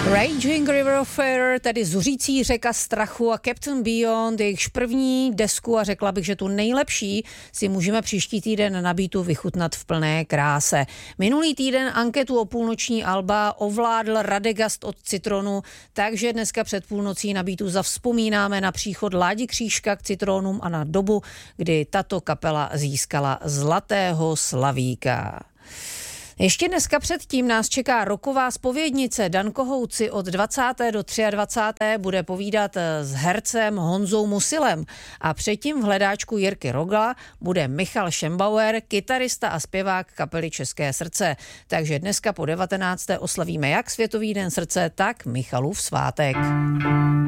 Raging River of Fear, tedy zuřící řeka strachu, a Captain Beyond, jejichž první desku, a řekla bych, že tu nejlepší, si můžeme příští týden na Beatu vychutnat v plné kráse. Minulý týden anketu o půlnoční alba ovládl Radegast od Citronu, takže dneska před půlnocí na Beatu zavzpomínáme na příchod Ládi Křížka k Citronům a na dobu, kdy tato kapela získala Zlatého slavíka. Ještě dneska předtím nás čeká rocková zpovědnice. Dan Kohouci od 20. do 23. bude povídat s hercem Honzou Musilem. A předtím v hledáčku Jirky Rogla bude Michal Šembauer, kytarista a zpěvák kapely České srdce. Takže dneska po 19. oslavíme jak Světový den srdce, tak Michalův svátek.